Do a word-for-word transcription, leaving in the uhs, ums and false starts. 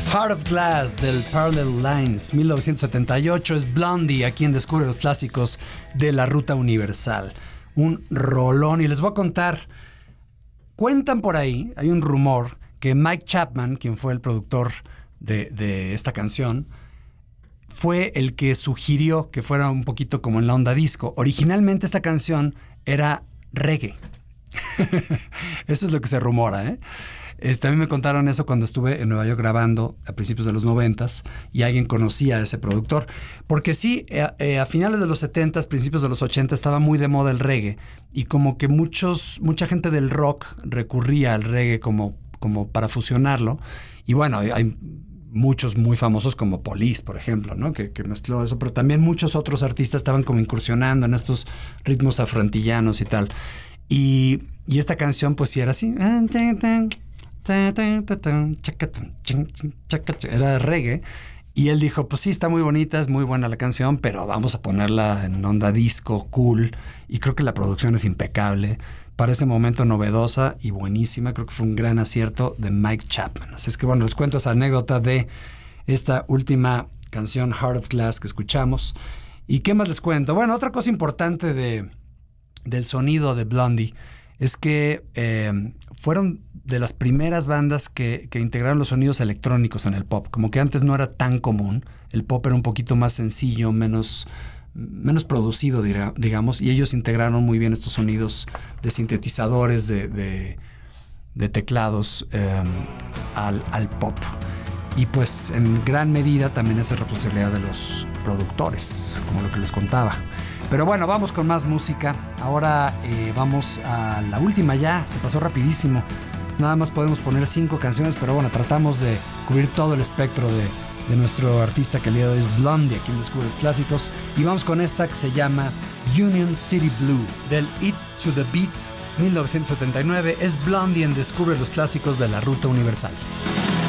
Heart of Glass del Parallel Lines, mil novecientos setenta y ocho, es Blondie, a quien descubre los clásicos de la Ruta Universal. Un rolón, y les voy a contar, cuentan por ahí, hay un rumor, que Mike Chapman, quien fue el productor de, de esta canción, fue el que sugirió que fuera un poquito como en la onda disco. Originalmente esta canción era reggae. Eso es lo que se rumora, ¿eh? Este, a mí me contaron eso cuando estuve en Nueva York grabando a principios de los noventas y alguien conocía a ese productor. Porque sí, eh, eh, a finales de los setentas, principios de los ochenta estaba muy de moda el reggae y como que muchos, mucha gente del rock recurría al reggae como, como para fusionarlo. Y bueno, hay, hay muchos muy famosos como Police, por ejemplo, ¿no? Que, que mezcló eso, pero también muchos otros artistas estaban como incursionando en estos ritmos afroantillanos y tal. Y, y esta canción pues sí era así. Era reggae. Y él dijo, pues sí, está muy bonita, es muy buena la canción, pero vamos a ponerla en onda disco, cool. Y creo que la producción es impecable. Para ese momento novedosa y buenísima. Creo que fue un gran acierto de Mike Chapman. Así es que bueno, les cuento esa anécdota de esta última canción, Heart of Glass, que escuchamos. ¿Y qué más les cuento? Bueno, otra cosa importante de, del sonido de Blondie es que eh, fueron de las primeras bandas que, que integraron los sonidos electrónicos en el pop. Como que antes no era tan común. El pop era un poquito más sencillo, menos, menos producido, digamos, y ellos integraron muy bien estos sonidos de sintetizadores, de, de, de teclados eh, al, al pop. Y pues en gran medida también es responsabilidad de los productores, como lo que les contaba. Pero bueno, vamos con más música. Ahora eh, vamos a la última ya, se pasó rapidísimo. Nada más podemos poner cinco canciones, pero bueno, tratamos de cubrir todo el espectro de, de nuestro artista que el día de hoy es Blondie, aquí en Descubre Clásicos. Y vamos con esta que se llama Union City Blue, del It to the Beat, mil novecientos setenta y nueve. Es Blondie en Descubre los Clásicos de la Ruta Universal.